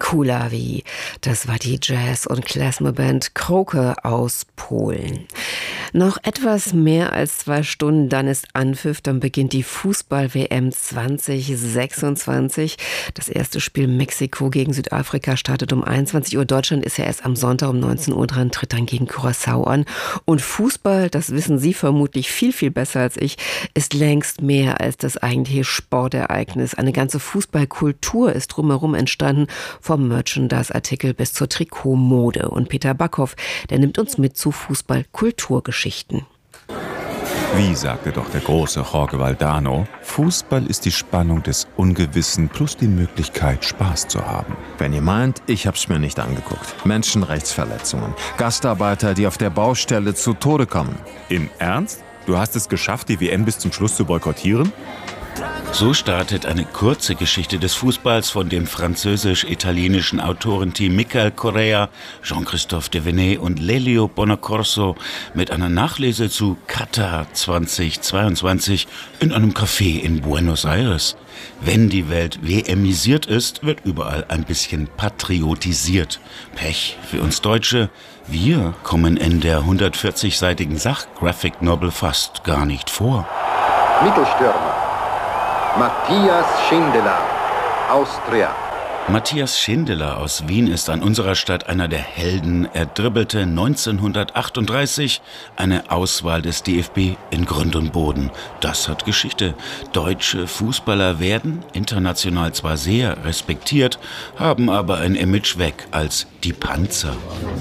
Kulawi. Das war die Jazz- und Klezmer-Band Kroke aus Polen. Noch etwas mehr als 2 Stunden, dann ist Anpfiff, dann beginnt die Fußball-WM 2026. Das erste Spiel Mexiko gegen Südafrika startet um 21 Uhr. Deutschland ist ja erst am Sonntag um 19 Uhr dran, tritt dann gegen Curaçao an. Und Fußball, das wissen Sie vermutlich viel, viel besser als ich, ist längst mehr als das eigentliche Sportereignis. Eine ganze Fußballkultur ist drumherum entstanden, vom Merchandise-Artikel bis zur Trikotmode. Und Peter Backhoff, der nimmt uns mit zu Fußball-Kulturgeschichten. Wie sagte doch der große Jorge Valdano, Fußball ist die Spannung des Ungewissen plus die Möglichkeit, Spaß zu haben. Wenn ihr meint, ich hab's mir nicht angeguckt. Menschenrechtsverletzungen, Gastarbeiter, die auf der Baustelle zu Tode kommen. Im Ernst? Du hast es geschafft, die WM bis zum Schluss zu boykottieren? So startet eine kurze Geschichte des Fußballs von dem französisch-italienischen Autorenteam Michael Correa, Jean-Christophe Devenet und Lelio Bonaccorso mit einer Nachlese zu Katar 2022 in einem Café in Buenos Aires. Wenn die Welt WMisiert ist, wird überall ein bisschen patriotisiert. Pech für uns Deutsche. Wir kommen in der 140-seitigen Sachgraphic Novel fast gar nicht vor. Mittelstürmer Matthias Schindler, Austria. Matthias Schindler aus Wien ist an unserer Stadt einer der Helden. Er dribbelte 1938 eine Auswahl des DFB in Grund und Boden. Das hat Geschichte. Deutsche Fußballer werden international zwar sehr respektiert, haben aber ein Image weg als die Panzer.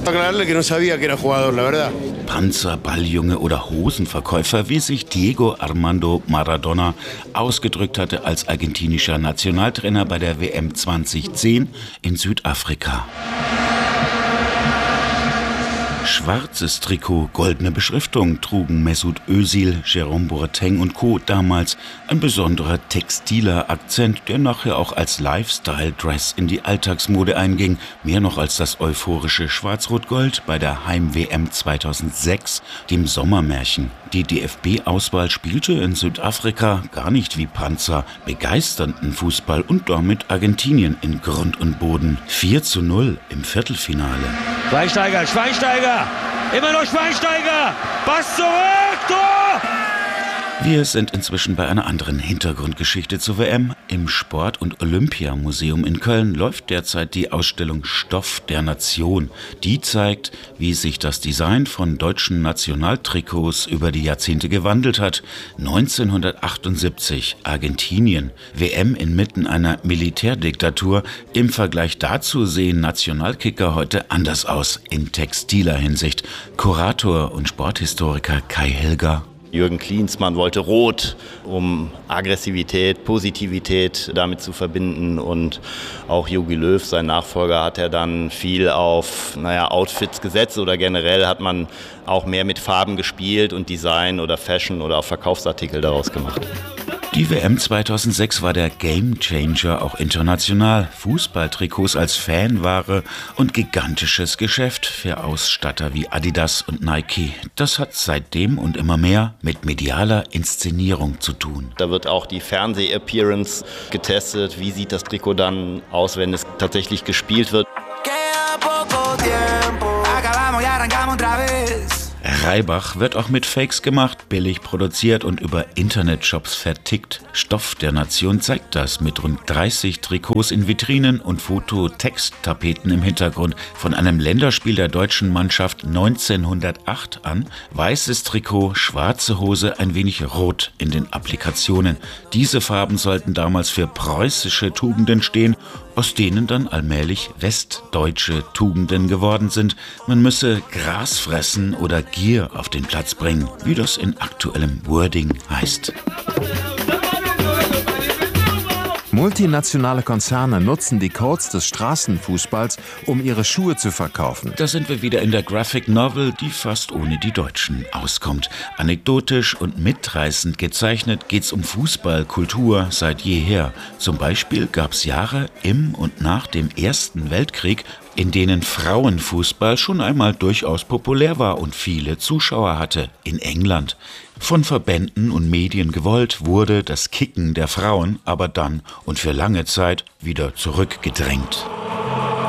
Panzer, Balljunge oder Hosenverkäufer, wie sich Diego Armando Maradona ausgedrückt hatte als argentinischer Nationaltrainer bei der WM 2010 in Südafrika. Schwarzes Trikot, goldene Beschriftung trugen Mesut Özil, Jérôme Boateng und Co. damals. Ein besonderer textiler Akzent, der nachher auch als Lifestyle-Dress in die Alltagsmode einging. Mehr noch als das euphorische Schwarz-Rot-Gold bei der Heim-WM 2006, dem Sommermärchen. Die DFB-Auswahl spielte in Südafrika gar nicht wie Panzer, begeisternden Fußball und damit Argentinien in Grund und Boden. 4:0 im Viertelfinale. Schweinsteiger, immer noch Schweinsteiger, Pass zurück, Tor! Wir sind inzwischen bei einer anderen Hintergrundgeschichte zur WM. Im Sport- und Olympiamuseum in Köln läuft derzeit die Ausstellung Stoff der Nation. Die zeigt, wie sich das Design von deutschen Nationaltrikots über die Jahrzehnte gewandelt hat. 1978 Argentinien, WM inmitten einer Militärdiktatur. Im Vergleich dazu sehen Nationalkicker heute anders aus in textiler Hinsicht. Kurator und Sporthistoriker Kai Helger. Jürgen Klinsmann wollte Rot, um Aggressivität, Positivität damit zu verbinden. Und auch Jogi Löw, sein Nachfolger, hat er dann viel auf Outfits gesetzt. Oder generell hat man auch mehr mit Farben gespielt und Design oder Fashion oder auch Verkaufsartikel daraus gemacht. Die WM 2006 war der Gamechanger auch international. Fußballtrikots als Fanware und gigantisches Geschäft für Ausstatter wie Adidas und Nike. Das hat seitdem und immer mehr mit medialer Inszenierung zu tun. Da wird auch die Fernseh-Appearance getestet. Wie sieht das Trikot dann aus, wenn es tatsächlich gespielt wird? Reibach wird auch mit Fakes gemacht, billig produziert und über Internetshops vertickt. Stoff der Nation zeigt das mit rund 30 Trikots in Vitrinen und Foto-Text-Tapeten im Hintergrund. Von einem Länderspiel der deutschen Mannschaft 1908 an. Weißes Trikot, schwarze Hose, ein wenig rot in den Applikationen. Diese Farben sollten damals für preußische Tugenden stehen, aus denen dann allmählich westdeutsche Tugenden geworden sind. Man müsse Gras fressen oder Gier auf den Platz bringen, wie das in aktuellem Wording heißt. Multinationale Konzerne nutzen die Codes des Straßenfußballs, um ihre Schuhe zu verkaufen. Da sind wir wieder in der Graphic Novel, die fast ohne die Deutschen auskommt. Anekdotisch und mitreißend gezeichnet geht's um Fußballkultur seit jeher. Zum Beispiel gab's Jahre im und nach dem Ersten Weltkrieg, in denen Frauenfußball schon einmal durchaus populär war und viele Zuschauer hatte, in England. Von Verbänden und Medien gewollt wurde das Kicken der Frauen aber dann und für lange Zeit wieder zurückgedrängt.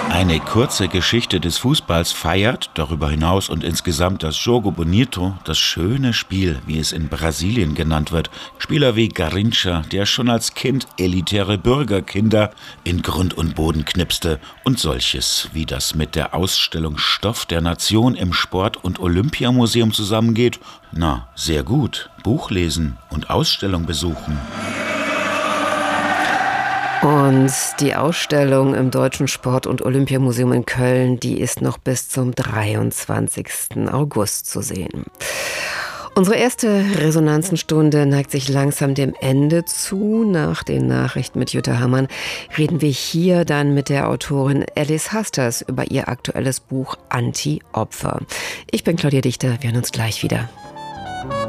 Eine kurze Geschichte des Fußballs feiert darüber hinaus und insgesamt das Jogo Bonito, das schöne Spiel, wie es in Brasilien genannt wird. Spieler wie Garrincha, der schon als Kind elitäre Bürgerkinder in Grund und Boden knipste. Und solches, wie das mit der Ausstellung Stoff der Nation im Sport- und Olympiamuseum zusammengeht. Na, sehr gut. Buch lesen und Ausstellung besuchen. Und die Ausstellung im Deutschen Sport- und Olympiamuseum in Köln, die ist noch bis zum 23. August zu sehen. Unsere erste Resonanzenstunde neigt sich langsam dem Ende zu. Nach den Nachrichten mit Jutta Hammann reden wir hier dann mit der Autorin Alice Hasters über ihr aktuelles Buch Anti-Opfer. Ich bin Claudia Dichter, wir hören uns gleich wieder.